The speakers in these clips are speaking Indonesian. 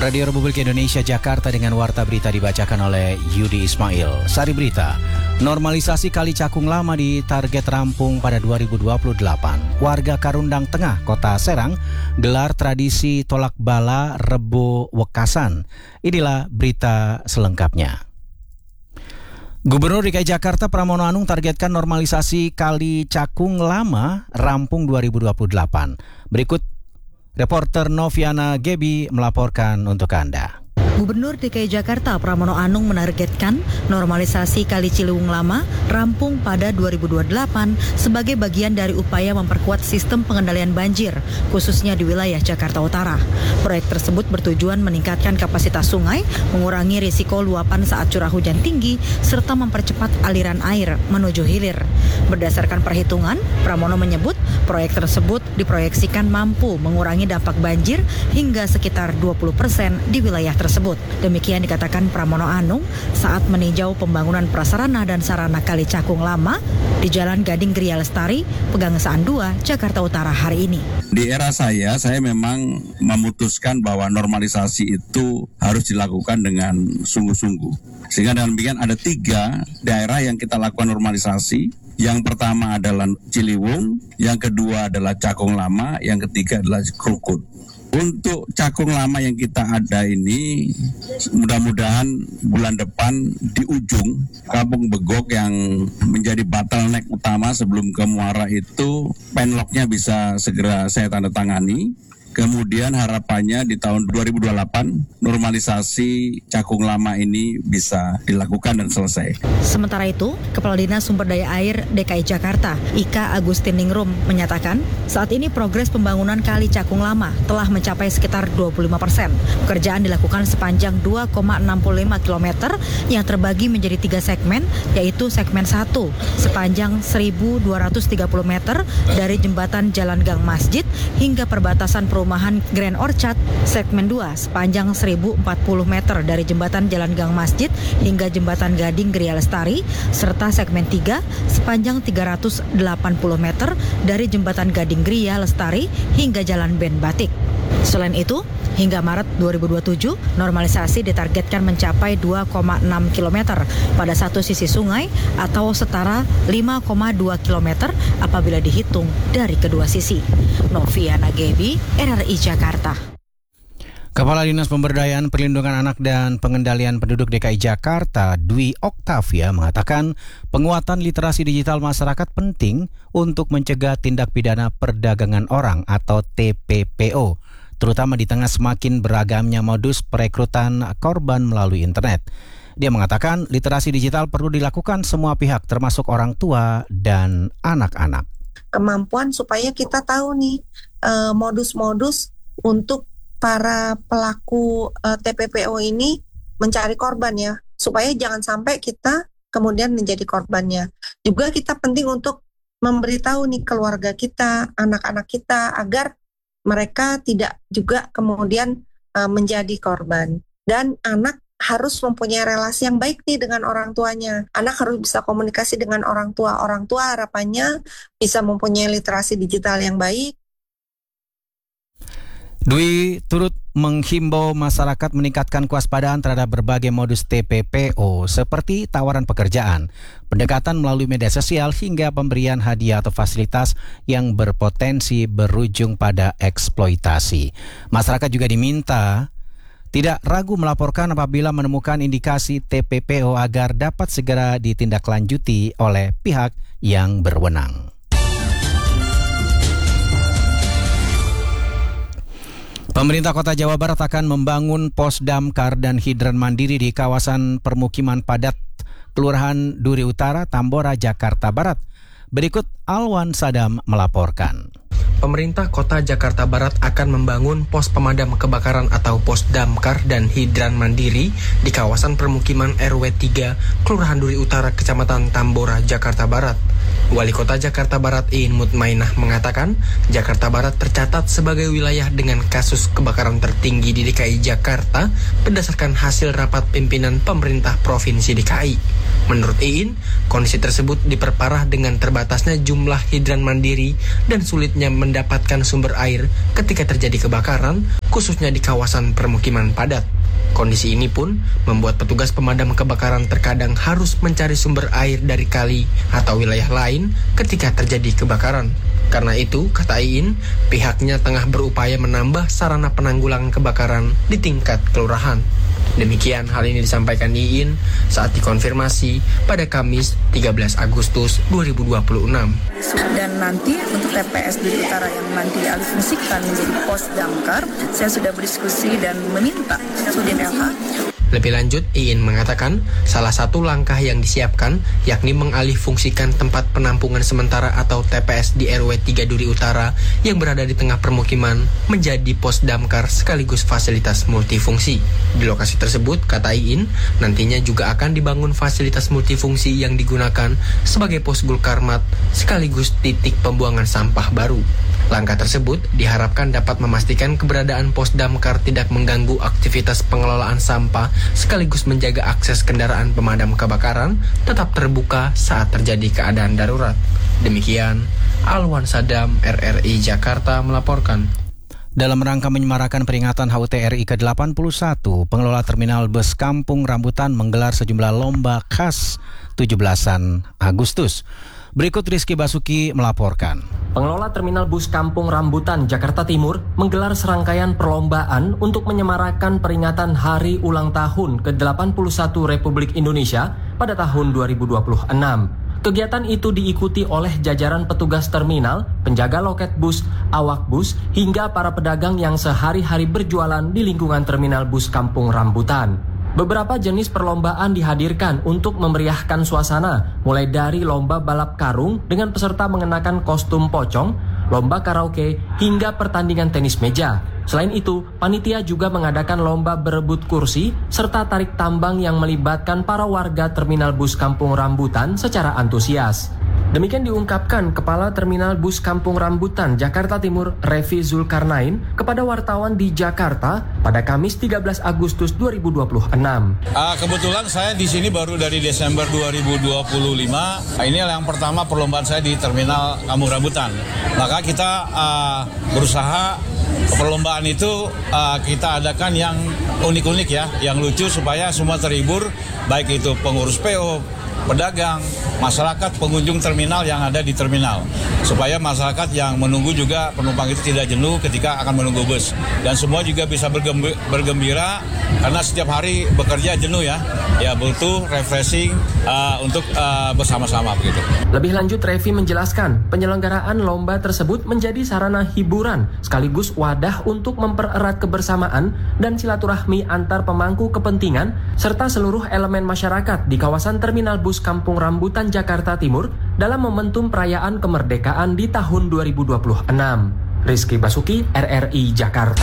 Radio Republik Indonesia Jakarta dengan warta berita dibacakan oleh Yudi Ismail. Sari berita, normalisasi Kali Cakung Lama ditarget rampung pada 2028. Warga Karundang Tengah, Kota Serang, gelar tradisi tolak bala Rebo Wekasan. Inilah berita selengkapnya. Gubernur DKI Jakarta Pramono Anung targetkan normalisasi Kali Cakung Lama rampung 2028. Berikut reporter Noviana Gebi melaporkan untuk Anda. Gubernur DKI Jakarta Pramono Anung menargetkan normalisasi Kali Ciliwung Lama rampung pada 2028 sebagai bagian dari upaya memperkuat sistem pengendalian banjir, khususnya di wilayah Jakarta Utara. Proyek tersebut bertujuan meningkatkan kapasitas sungai, mengurangi risiko luapan saat curah hujan tinggi, serta mempercepat aliran air menuju hilir. Berdasarkan perhitungan, Pramono menyebut proyek tersebut diproyeksikan mampu mengurangi dampak banjir hingga sekitar 20% di wilayah tersebut. Demikian dikatakan Pramono Anung saat meninjau pembangunan prasarana dan sarana Kali Cakung Lama di Jalan Gading Gria Lestari, Pegangsaan 2, Jakarta Utara hari ini. Di era saya memang memutuskan bahwa normalisasi itu harus dilakukan dengan sungguh-sungguh. Sehingga dengan demikian ada 3 daerah yang kita lakukan normalisasi. Yang pertama adalah Ciliwung, yang kedua adalah Cakung Lama, yang ketiga adalah Krukut. Untuk Cakung Lama yang kita ada ini, mudah-mudahan bulan depan di ujung Kampung Begok yang menjadi bottleneck utama sebelum ke Muara itu, penlocknya bisa segera saya tanda tangani. Kemudian harapannya di tahun 2028 normalisasi Cakung Lama ini bisa dilakukan dan selesai. Sementara itu, Kepala Dinas Sumber Daya Air DKI Jakarta, Ika Agustiningrum, menyatakan saat ini progres pembangunan Kali Cakung Lama telah mencapai sekitar 25%. Pekerjaan dilakukan sepanjang 2,65 km yang terbagi menjadi 3 segmen, yaitu segmen 1 sepanjang 1.230 meter dari jembatan Jalan Gang Masjid hingga perbatasan perumahan Grand Orchard, segmen 2 sepanjang 1.040 meter dari jembatan Jalan Gang Masjid hingga jembatan Gading Gria Lestari, serta segmen 3 sepanjang 380 meter dari jembatan Gading Gria Lestari hingga Jalan Ben Batik. Selain itu, hingga Maret 2027, normalisasi ditargetkan mencapai 2,6 km pada satu sisi sungai atau setara 5,2 km apabila dihitung dari kedua sisi. Noviana Gebi, RRI Jakarta. Kepala Dinas Pemberdayaan Perlindungan Anak dan Pengendalian Penduduk DKI Jakarta, Dwi Oktavia, mengatakan penguatan literasi digital masyarakat penting untuk mencegah tindak pidana perdagangan orang atau TPPO, terutama di tengah semakin beragamnya modus perekrutan korban melalui internet. Dia mengatakan literasi digital perlu dilakukan semua pihak termasuk orang tua dan anak-anak. Kemampuan supaya kita tahu nih modus-modus untuk para pelaku TPPO ini mencari korban ya, supaya jangan sampai kita kemudian menjadi korbannya. Juga kita penting untuk memberitahu nih keluarga kita, anak-anak kita agar mereka tidak juga kemudian menjadi korban. Dan anak harus mempunyai relasi yang baik nih dengan orang tuanya. Anak harus bisa komunikasi dengan orang tua. Orang tua harapannya bisa mempunyai literasi digital yang baik. Dwi turut menghimbau masyarakat meningkatkan kewaspadaan terhadap berbagai modus TPPO seperti tawaran pekerjaan, pendekatan melalui media sosial hingga pemberian hadiah atau fasilitas yang berpotensi berujung pada eksploitasi. Masyarakat juga diminta tidak ragu melaporkan apabila menemukan indikasi TPPO agar dapat segera ditindaklanjuti oleh pihak yang berwenang. Pemerintah Kota Jawa Barat akan membangun pos damkar dan hidran mandiri di kawasan permukiman padat Kelurahan Duri Utara, Tambora, Jakarta Barat. Berikut Alwan Sadam melaporkan. Pemerintah Kota Jakarta Barat akan membangun pos pemadam kebakaran atau pos damkar dan hidran mandiri di kawasan permukiman RW 3, Kelurahan Duri Utara, Kecamatan Tambora, Jakarta Barat. Wali Kota Jakarta Barat Iin Mutmainah mengatakan, Jakarta Barat tercatat sebagai wilayah dengan kasus kebakaran tertinggi di DKI Jakarta berdasarkan hasil rapat pimpinan pemerintah Provinsi DKI. Menurut Iin, kondisi tersebut diperparah dengan terbatasnya jumlah hidran mandiri dan sulitnya mendapatkan sumber air ketika terjadi kebakaran, khususnya di kawasan permukiman padat. Kondisi ini pun membuat petugas pemadam kebakaran terkadang harus mencari sumber air dari kali atau wilayah lain ketika terjadi kebakaran. Karena itu, kata Iin, pihaknya tengah berupaya menambah sarana penanggulangan kebakaran di tingkat kelurahan. Demikian hal ini disampaikan Iin saat dikonfirmasi pada Kamis 13 Agustus 2026. Dan nanti untuk TPS Duri Utara yang nanti dialihfungsikan menjadi pos damkar, saya sudah berdiskusi dan meminta Sudin LH. Lebih lanjut, Iin mengatakan salah satu langkah yang disiapkan yakni mengalihfungsikan tempat penampungan sementara atau TPS di RW 3 Duri Utara yang berada di tengah permukiman menjadi pos damkar sekaligus fasilitas multifungsi. Di lokasi tersebut, kata Iin, nantinya juga akan dibangun fasilitas multifungsi yang digunakan sebagai pos Gulkarmat sekaligus titik pembuangan sampah baru. Langkah tersebut diharapkan dapat memastikan keberadaan pos damkar tidak mengganggu aktivitas pengelolaan sampah sekaligus menjaga akses kendaraan pemadam kebakaran tetap terbuka saat terjadi keadaan darurat. Demikian, Alwan Sadam, RRI Jakarta melaporkan. Dalam rangka menyemarakan peringatan HUT RI ke-81, pengelola terminal bus Kampung Rambutan menggelar sejumlah lomba khas 17-an Agustus. Berikut Rizky Basuki melaporkan. Pengelola terminal bus Kampung Rambutan, Jakarta Timur menggelar serangkaian perlombaan untuk menyemarakan peringatan Hari Ulang Tahun ke-81 Republik Indonesia pada tahun 2026. Kegiatan itu diikuti oleh jajaran petugas terminal, penjaga loket bus, awak bus, hingga para pedagang yang sehari-hari berjualan di lingkungan terminal bus Kampung Rambutan. Beberapa jenis perlombaan dihadirkan untuk memeriahkan suasana, mulai dari lomba balap karung dengan peserta mengenakan kostum pocong, lomba karaoke, hingga pertandingan tenis meja. Selain itu, panitia juga mengadakan lomba berebut kursi, serta tarik tambang yang melibatkan para warga terminal bus Kampung Rambutan secara antusias. Demikian diungkapkan Kepala Terminal Bus Kampung Rambutan, Jakarta Timur, Revi Zulkarnain, kepada wartawan di Jakarta pada Kamis 13 Agustus 2026. Kebetulan saya di sini baru dari Desember 2025. Ini yang pertama perlombaan saya di Terminal Kampung Rambutan. Maka kita berusaha perlombaan itu kita adakan yang unik-unik ya, yang lucu supaya semua terhibur, baik itu pengurus PO, pedagang, masyarakat, pengunjung terminal yang ada di terminal. Supaya masyarakat yang menunggu juga penumpang itu tidak jenuh ketika akan menunggu bus. Dan semua juga bisa bergembira karena setiap hari bekerja jenuh ya. Ya butuh refreshing untuk bersama-sama begitu. Lebih lanjut, Revi menjelaskan penyelenggaraan lomba tersebut menjadi sarana hiburan sekaligus wadah untuk mempererat kebersamaan dan silaturahmi antar pemangku kepentingan serta seluruh elemen masyarakat di kawasan terminal bus Kampung Rambutan, Jakarta Timur dalam momentum perayaan kemerdekaan di tahun 2026. Rizky Basuki, RRI Jakarta.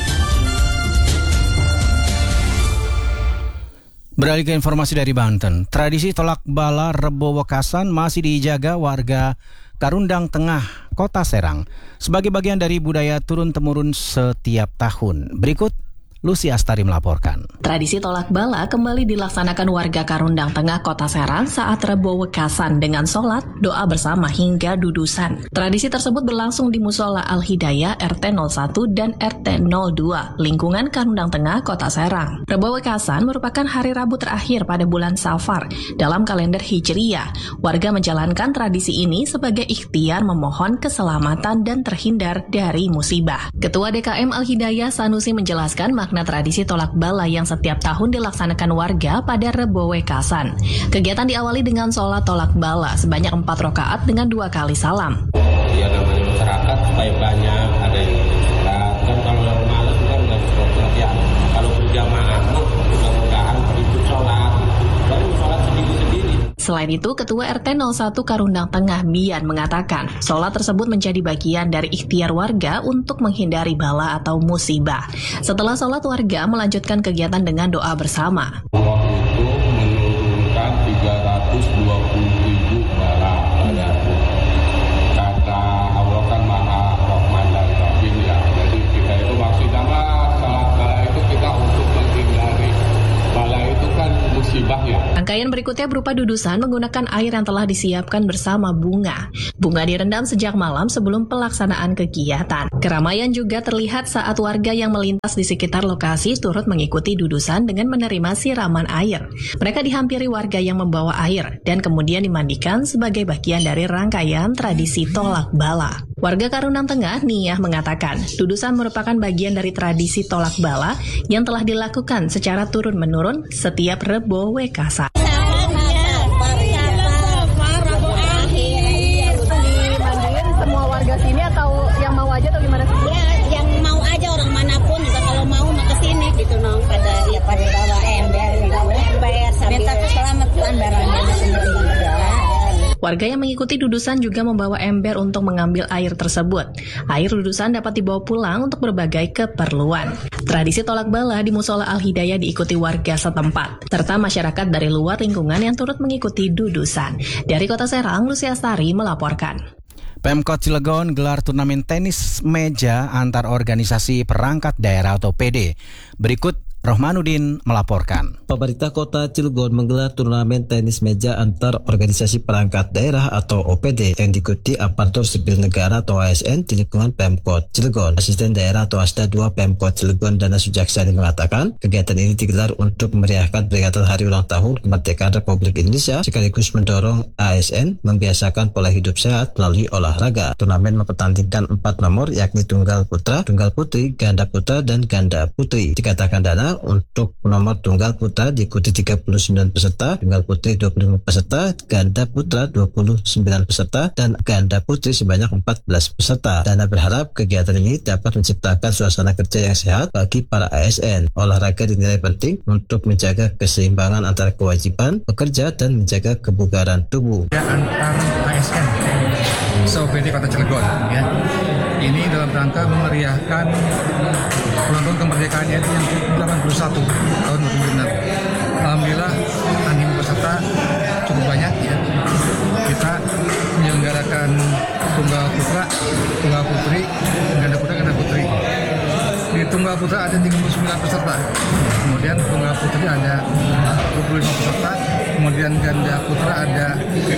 Beralih ke informasi dari Banten, tradisi tolak bala Rebo Wekasan masih dijaga warga Karundang Tengah, Kota Serang sebagai bagian dari budaya turun-temurun setiap tahun. Berikut Lucy Astari melaporkan. Tradisi tolak bala kembali dilaksanakan warga Karundang Tengah, Kota Serang saat Rebo Wekasan dengan sholat, doa bersama hingga dudusan. Tradisi tersebut berlangsung di Musola Al-Hidayah RT 01 dan RT 02, lingkungan Karundang Tengah, Kota Serang. Rebo Wekasan merupakan hari Rabu terakhir pada bulan Safar dalam kalender Hijriyah. Warga menjalankan tradisi ini sebagai ikhtiar memohon keselamatan dan terhindar dari musibah. Ketua DKM Al-Hidayah Sanusi menjelaskan makna tradisi tolak bala yang setiap tahun dilaksanakan warga pada Rebo Wekasan. Kegiatan diawali dengan sholat tolak bala sebanyak 4 rakaat dengan 2 kali salam. Ya namanya masyarakat supaya banyak ada yang sholat. Kan kalau yang malas kan nggak sholat ya. Kalau berjamaah mudah-mudahan itu sholat. Baru sholat sendiri-sendiri. Selain itu, Ketua RT 01 Karundang Tengah Bian mengatakan, sholat tersebut menjadi bagian dari ikhtiar warga untuk menghindari bala atau musibah. Setelah sholat, warga melanjutkan kegiatan dengan doa bersama. Allah itu menurunkan 320.000 bala. Kata Allah kan Maha Rahman dan Rahim ya. Jadi kita itu maksudnya sholat bala itu kita untuk menghindari bala itu kan musibah ya. Rangkaian berikutnya berupa dudusan menggunakan air yang telah disiapkan bersama bunga. Bunga direndam sejak malam sebelum pelaksanaan kegiatan. Keramaian juga terlihat saat warga yang melintas di sekitar lokasi turut mengikuti dudusan dengan menerima siraman air. Mereka dihampiri warga yang membawa air dan kemudian dimandikan sebagai bagian dari rangkaian tradisi tolak bala. Warga Karundang Tengah, Niyah, mengatakan dudusan merupakan bagian dari tradisi tolak bala yang telah dilakukan secara turun-menurun setiap Rebo Wekasan. Dimandiin semua warga sini atau yang mau aja atau gimana sih? Ya, yang mau aja orang manapun juga kalau mau ke sini gitu nong pada bawa ember sambil minta keselamatan barangnya sendiri. Warga yang mengikuti dudusan juga membawa ember untuk mengambil air tersebut. Air dudusan dapat dibawa pulang untuk berbagai keperluan. Tradisi tolak bala di Musola Al-Hidayah diikuti warga setempat, serta masyarakat dari luar lingkungan yang turut mengikuti dudusan. Dari Kota Serang, Lucia Astari melaporkan. Pemkot Cilegon gelar turnamen tenis meja antar organisasi perangkat daerah atau PD. Berikut Rohmanuddin melaporkan. Pemerintah Kota Cilegon menggelar turnamen tenis meja antar organisasi perangkat daerah atau OPD yang diikuti aparatur sipil negara atau ASN di lingkungan Pemkot Cilegon. Asisten daerah atau ASDA 2 Pemkot Cilegon Dana Sujaksani mengatakan kegiatan ini digelar untuk memeriahkan peringatan Hari Ulang Tahun Kemerdekaan Republik Indonesia sekaligus mendorong ASN membiasakan pola hidup sehat melalui olahraga. Turnamen mempertandingkan 4 nomor yakni tunggal putra, tunggal putri, ganda putra, dan ganda putri. Dikatakan Dana, untuk nomor tunggal putra diikuti 39 peserta, tunggal putri 25 peserta, ganda putra 29 peserta, dan ganda putri sebanyak 14 peserta. Dana berharap kegiatan ini dapat menciptakan suasana kerja yang sehat bagi para ASN. Olahraga dinilai penting untuk menjaga keseimbangan antara kewajiban bekerja dan menjaga kebugaran tubuh. Antar ASN se-OPD Kota Cilegon, ya. Ini dalam rangka memeriahkan ulang tahun kemerdekaan RI yang ke-81 tahun 2006. Alhamdulillah animo peserta cukup banyak, ya. Kita menyelenggarakan tunggal putra, tunggal putri, ganda putra, ganda putri. Di tunggal putra ada 39 peserta, kemudian tunggal putri ada 25 peserta, kemudian ganda putra ada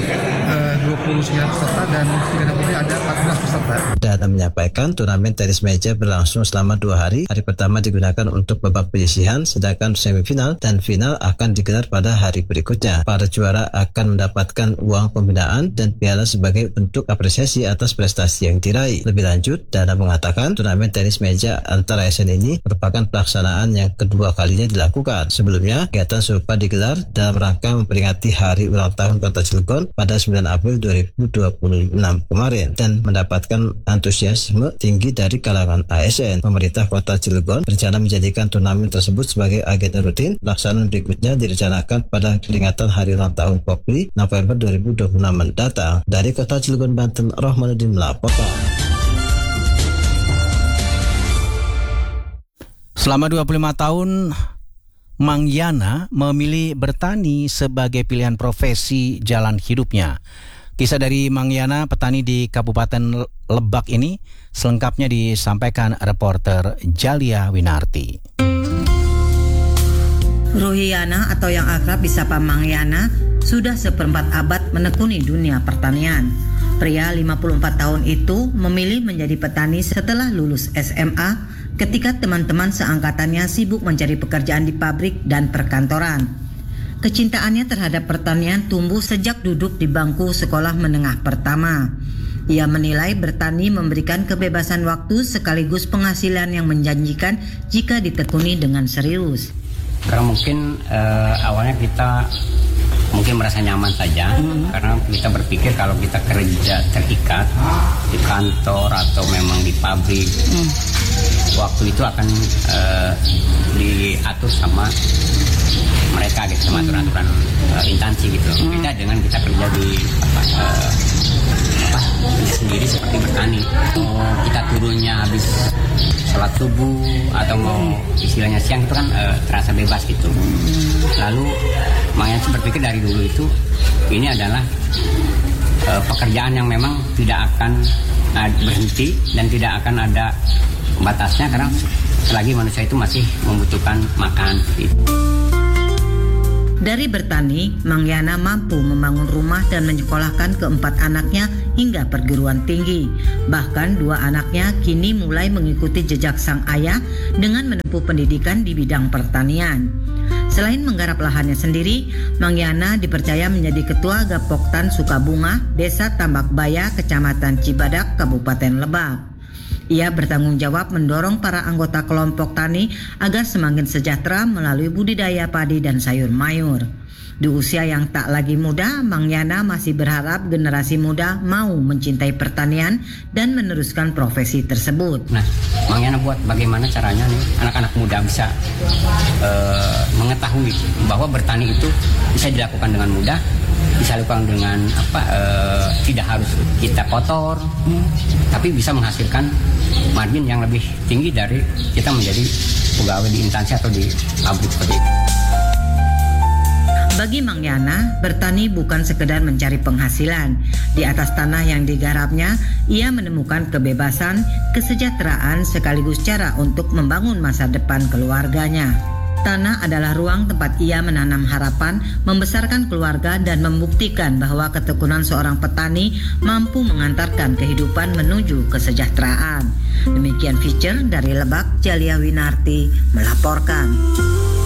29 peserta, dan ganda putri ada 14 peserta. Dana menyampaikan turnamen tenis meja berlangsung selama 2 hari. Hari pertama digunakan untuk babak penyisihan, sedangkan semifinal dan final akan digelar pada hari berikutnya. Para juara akan mendapatkan uang pembinaan dan piala sebagai bentuk apresiasi atas prestasi yang diraih. Lebih lanjut, Dana mengatakan turnamen tenis meja antara ASN ini merupakan pelaksanaan yang kedua kalinya dilakukan. Sebelumnya, kegiatan serupa digelar dalam rangka memperingati Hari Ulang Tahun Kota Cilegon pada 9 April 2026 kemarin dan mendapatkan antusiasme tinggi dari kalangan ASN. Pemerintah Kota Cilegon berencana menjadikan turnamen tersebut sebagai agenda rutin. Pelaksanaan berikutnya direncanakan pada peringatan Hari Ulang Tahun POPRI November 2026 mendatang. Dari Kota Cilegon, Banten, Rohmanuddin melaporkan. Selama 25 tahun, Mang Yana memilih bertani sebagai pilihan profesi jalan hidupnya. Kisah dari Mang Yana, petani di Kabupaten Lebak ini, selengkapnya disampaikan reporter Jalia Winarti. Ruhiana atau yang akrab disapa Mang Yana sudah seperempat abad menekuni dunia pertanian. Pria 54 tahun itu memilih menjadi petani setelah lulus SMA ketika teman-teman seangkatannya sibuk mencari pekerjaan di pabrik dan perkantoran. Kecintaannya terhadap pertanian tumbuh sejak duduk di bangku sekolah menengah pertama. Ia menilai bertani memberikan kebebasan waktu sekaligus penghasilan yang menjanjikan jika ditekuni dengan serius. Karena mungkin awalnya kita mungkin merasa nyaman saja, karena kita berpikir kalau kita kerja terikat di kantor atau memang di pabrik, waktu itu akan diatur sama mereka gitu, sama aturan-aturan instansi gitu. Beda dengan kita kerja di sendiri seperti bertani. Mau kita turunnya habis sholat subuh atau mau istilahnya siang itu kan terasa bebas gitu. Lalu makanya saya berpikir dari dulu itu ini adalah pekerjaan yang memang tidak akan berhenti dan tidak akan ada batasnya, karena selagi manusia itu masih membutuhkan makan. Dari bertani, Mang Yana mampu membangun rumah dan menyekolahkan keempat anaknya hingga perguruan tinggi. Bahkan 2 anaknya kini mulai mengikuti jejak sang ayah dengan menempuh pendidikan di bidang pertanian. Selain menggarap lahannya sendiri, Mang Yana dipercaya menjadi Ketua Gapoktan Sukabunga, Desa Tambakbaya, Kecamatan Cibadak, Kabupaten Lebak. Ia bertanggung jawab mendorong para anggota kelompok tani agar semakin sejahtera melalui budidaya padi dan sayur mayur. Di usia yang tak lagi muda, Mang Yana masih berharap generasi muda mau mencintai pertanian dan meneruskan profesi tersebut. Nah, Mang Yana buat bagaimana caranya nih anak-anak muda bisa mengetahui bahwa bertani itu bisa dilakukan dengan mudah, bisa dilakukan dengan tidak harus kita kotor, tapi bisa menghasilkan margin yang lebih tinggi dari kita menjadi pegawai di instansi atau di pabrik seperti itu. Bagi Mang Yana, bertani bukan sekedar mencari penghasilan. Di atas tanah yang digarapnya, ia menemukan kebebasan, kesejahteraan sekaligus cara untuk membangun masa depan keluarganya. Tanah adalah ruang tempat ia menanam harapan, membesarkan keluarga dan membuktikan bahwa ketekunan seorang petani mampu mengantarkan kehidupan menuju kesejahteraan. Demikian Feature dari Lebak, Jalia Winarti melaporkan.